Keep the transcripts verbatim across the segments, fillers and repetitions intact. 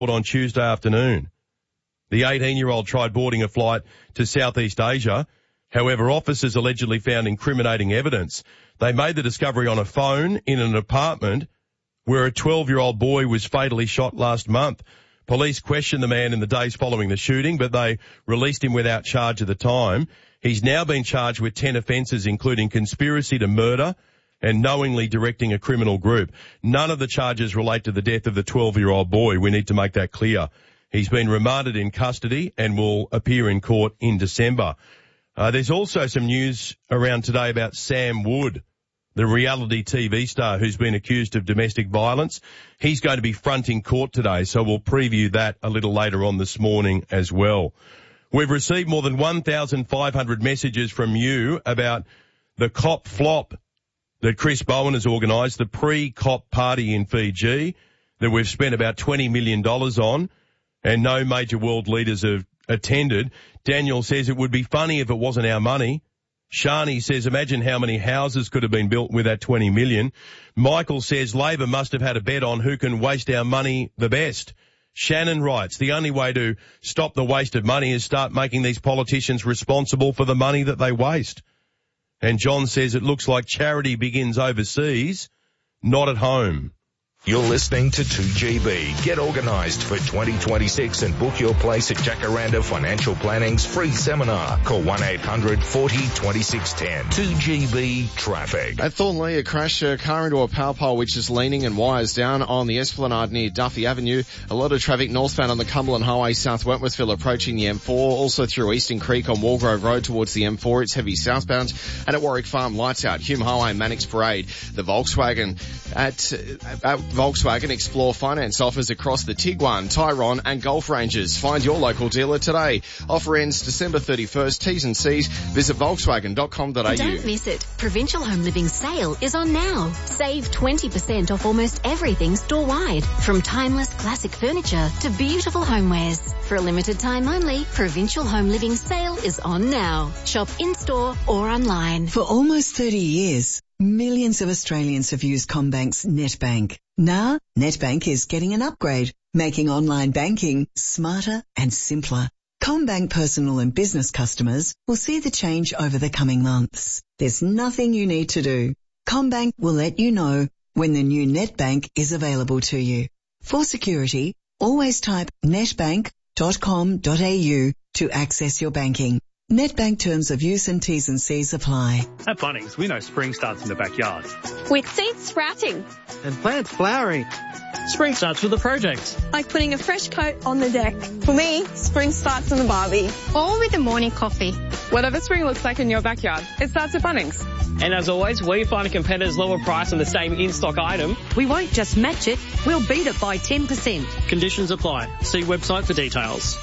on Tuesday afternoon. The eighteen-year-old tried boarding a flight to Southeast Asia. However, officers allegedly found incriminating evidence. They made the discovery on a phone in an apartment where a twelve-year-old boy was fatally shot last month. Police questioned the man in the days following the shooting, but they released him without charge at the time. He's now been charged with ten offences, including conspiracy to murder and knowingly directing a criminal group. None of the charges relate to the death of the twelve-year-old boy. We need to make that clear. He's been remanded in custody and will appear in court in December. Uh, there's also some news around today about Sam Wood, the reality T V star who's been accused of domestic violence. He's going to be fronting court today, so we'll preview that a little later on this morning as well. We've received more than one thousand five hundred messages from you about the cop flop that Chris Bowen has organised, the pre-cop party in Fiji that we've spent about twenty million dollars on, and no major world leaders have attended. Daniel says it would be funny if it wasn't our money. Shani says, imagine how many houses could have been built with that twenty million. Michael says, Labor must have had a bet on who can waste our money the best. Shannon writes, the only way to stop the waste of money is start making these politicians responsible for the money that they waste. And John says, it looks like charity begins overseas, not at home. You're listening to two G B. Get organised for twenty twenty-six and book your place at Jacaranda Financial Planning's free seminar. Call one eight hundred forty twenty-six ten. two G B Traffic. At Thornlea, a crash, a car into a power pole which is leaning and wires down on the Esplanade near Duffy Avenue. A lot of traffic northbound on the Cumberland Highway, South Wentworthville approaching the M four. Also through Eastern Creek on Walgrove Road towards the M four. It's heavy southbound. And at Warwick Farm, lights out. Hume Highway, Mannix Parade. The Volkswagen at, at Volkswagen Explore Finance offers across the Tiguan, Tyrone and Golf ranges. Find your local dealer today. Offer ends December thirty-first. T's and C's. Visit volkswagen dot com dot a u. Don't miss it. Provincial Home Living sale is on now. Save twenty percent off almost everything store-wide. From timeless classic furniture to beautiful homewares. For a limited time only, Provincial Home Living sale is on now. Shop in-store or online. For almost thirty years, millions of Australians have used CommBank's NetBank. Now, NetBank is getting an upgrade, making online banking smarter and simpler. CommBank personal and business customers will see the change over the coming months. There's nothing you need to do. CommBank will let you know when the new NetBank is available to you. For security, always type netbank dot com dot a u to access your banking. NetBank terms of use and T's and C's apply. At Bunnings, we know spring starts in the backyard. With seeds sprouting. And plants flowering. Spring starts with a project. Like putting a fresh coat on the deck. For me, spring starts on the barbie. Or with a morning coffee. Whatever spring looks like in your backyard, it starts at Bunnings. And as always, we find a competitor's lower price on the same in-stock item. We won't just match it, we'll beat it by ten percent. Conditions apply. See website for details.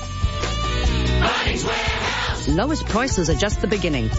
Bunnings Warehouse. Lowest prices are just the beginning.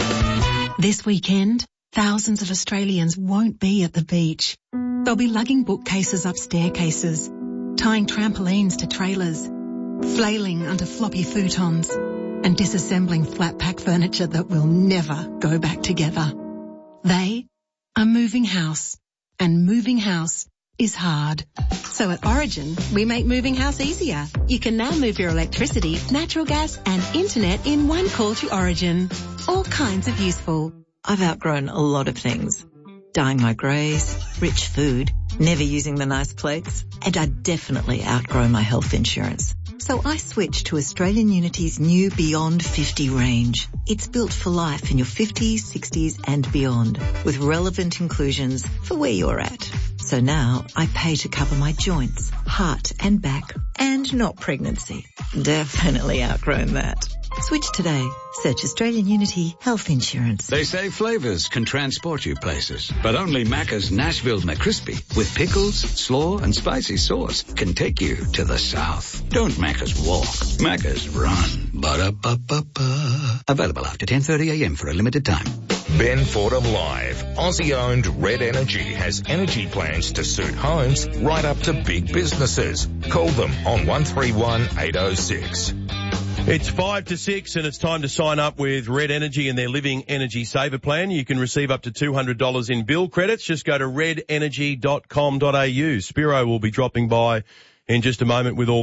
This weekend, thousands of Australians won't be at the beach. They'll be lugging bookcases up staircases, tying trampolines to trailers, flailing under floppy futons, and disassembling flat pack furniture that will never go back together. They are moving house, and moving house is hard. So at Origin, we make moving house easier. You can now move your electricity, natural gas and internet in one call to Origin. All kinds of useful. I've outgrown a lot of things. Dyeing my greys, rich food, never using the nice plates, and I definitely outgrown my health insurance. So I switched to Australian Unity's new Beyond fifty range. It's built for life in your fifties, sixties and beyond, with relevant inclusions for where you're at. So now I pay to cover my joints, heart and back, and not pregnancy. Definitely outgrown that. Switch today. Search Australian Unity Health Insurance. They say flavours can transport you places, but only Macca's Nashville McCrispy with pickles, slaw and spicy sauce can take you to the south. Don't Macca's walk. Macca's run. Ba-da-ba-ba-ba. Available after ten thirty a m for a limited time. Ben Fordham Live. Aussie-owned Red Energy has energy plans to suit homes right up to big businesses. Call them on one three one eight oh six. It's five to six and it's time to sign up with Red Energy and their Living Energy Saver Plan. You can receive up to two hundred dollars in bill credits. Just go to red energy dot com dot a u. Spiro will be dropping by in just a moment with all